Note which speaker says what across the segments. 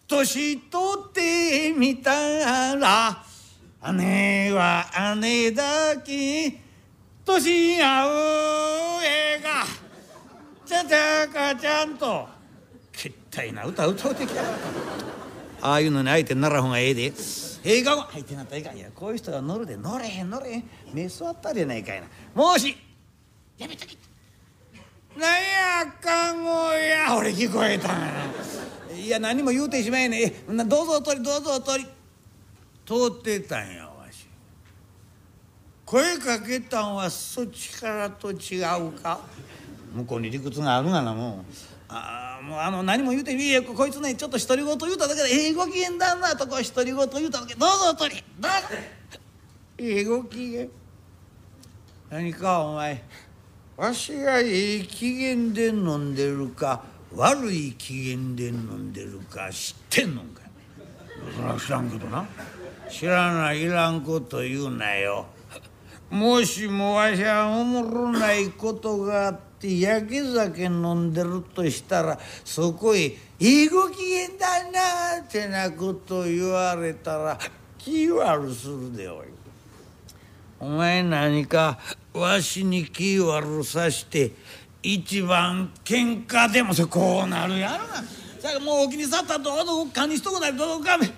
Speaker 1: 年取ってみたら姉は姉だけ年合うえがちゃちゃかちゃんとけったいな歌歌うてきた。ああいうのに相手にならんほうがええで。映画は相手になったらいかんや。こういう人が乗るで乗れへん目座ったりやないかいな。もしやめときなんやかごや俺聞こえたんやな。いや何も言うてしまえねえ。どうぞおとりどうぞおとり通ってたんやわし。声かけたんはそっちからと違うか。向こうに理屈があるがな。もう何も言うてみえ。こいつねちょっと独り言言うただけでご機嫌だなとこ独り言言うただけ。どうぞおとりどうぞ。ご機嫌何かお前わしが機嫌で飲んでるか悪い機嫌で飲んでるか知ってんのか。そら知らんけどな。知らないいらんこと言うなよ。もしもわしはおもろないことがあってやけ酒飲んでるとしたらそこへご機嫌だなってなこと言われたら気悪するでおい。お前何かわしに気悪さして一番喧嘩でもこうなるやろな。さあもうお気に去ったどうぞかにしとこないどうぞかめ。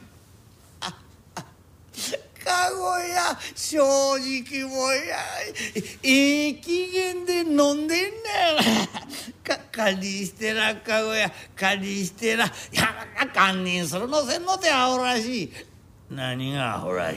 Speaker 1: かごや正直もや機嫌で飲んでんねや。かにしてなかごやかにしてな。いや堪忍するのせんのてアホらしい。何がアホらしい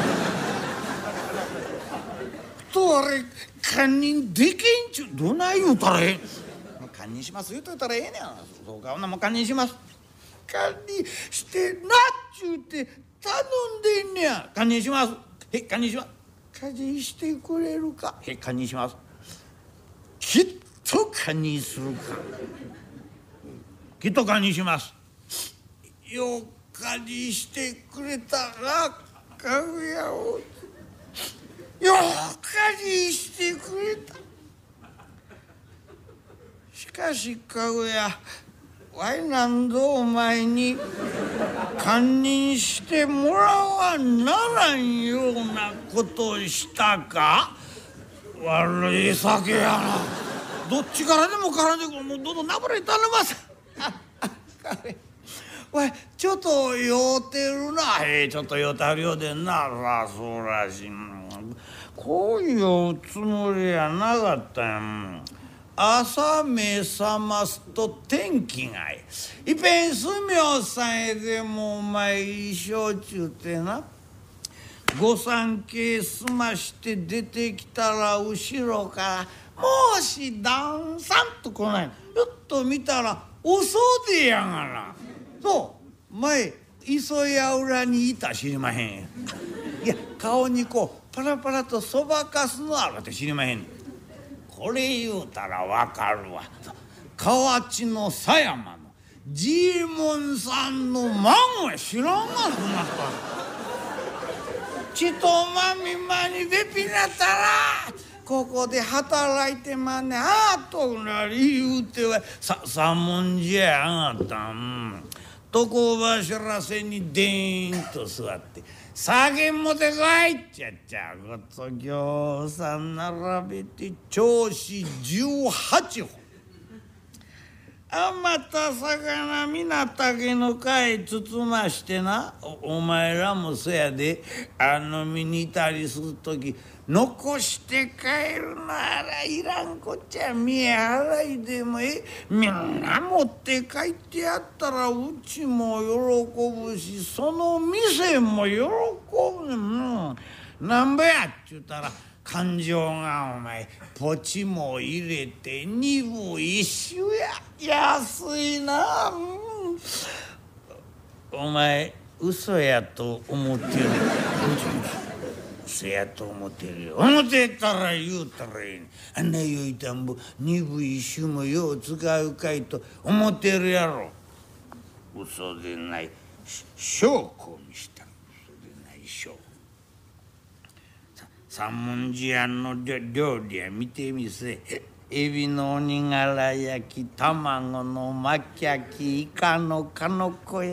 Speaker 1: とあれ堪忍でけんちゅうどない言うたらええ。堪忍します言うといたらええねん。そうかほなもう堪忍します。堪忍してなっちゅうて頼んでんねや。堪忍します。堪忍します。堪忍してくれるか。堪忍します。きっと堪忍するか。きっと堪忍します。よう堪忍してくれたらかぐやをよう堪忍してくれた。しかしかぐやわい何度お前に堪忍してもらわならんようなことをしたか。悪い酒やな。どっちからでも絡んでくる。もうどうぞなぶれ頼ます。わいちょっと酔うてるな。ちょっと酔うてはるようでんな。そうらしい。こういうつもりやなかったやん。朝目覚ますと天気がいっぺん住明さんへでもお前一生中てな御三家済まして出てきたら後ろからもし旦さんと来ない。ひょっと見たらおそうでやがな。そう前磯や裏にいた知りまへん。いや顔にこうパラパラとそばかすのあるって知りまへん。これ言うたらわかるわ。河内の狭山のジーモンさんの孫や。知らんがなそんな人。ちとまみまにべぴなったらここで働いてまんねん。となり言うては三文字やがったん。床柱せにでーんと座って酒持てこいっちゃっちゃごとぎょうさん並べて調子18本。余った魚みな竹の貝包ましてな。お前らもそやで飲みにいたりする時残して帰るならいらんこっちゃ見え払いでもみんな持って帰ってやったらうちも喜ぶしその店も喜ぶねん。なんぼやっちゅうたら感情がお前ポチも入れて二分一首や。安いな。お前嘘やと思ってる。嘘やと思ってるよ。思ってたら言うたらええねん。あんなよいたんぼ二分一首もよう使うかいと思ってるやろ。嘘でない証拠にした。嘘でない証拠。三文字屋の料理や見てみせ。エビの鬼がら焼き卵の巻き焼きイカのかのこや